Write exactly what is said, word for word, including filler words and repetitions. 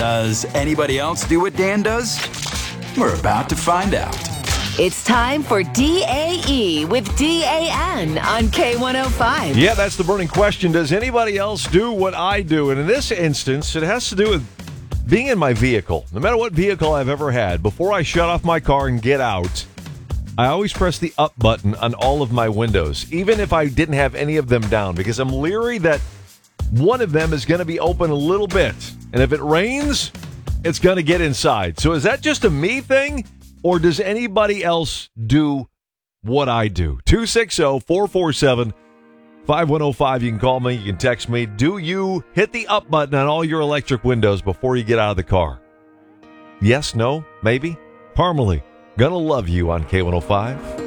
Does anybody else do what Dan does? We're about to find out. It's time for D A E with D A N on K one oh five. Yeah, that's the burning question. Does anybody else do what I do? And in this instance, it has to do with being in my vehicle. No matter what vehicle I've ever had, before I shut off my car and get out, I always press the up button on all of my windows, even if I didn't have any of them down, because I'm leery that one of them is going to be open a little bit. And if it rains, it's going to get inside. So is that just a me thing? Or does anybody else do what I do? two six zero, four four seven, five one zero five. You can call me. You can text me. Do you hit the up button on all your electric windows before you get out of the car? Yes, no, maybe? Parmalee, gonna love you on K one oh five.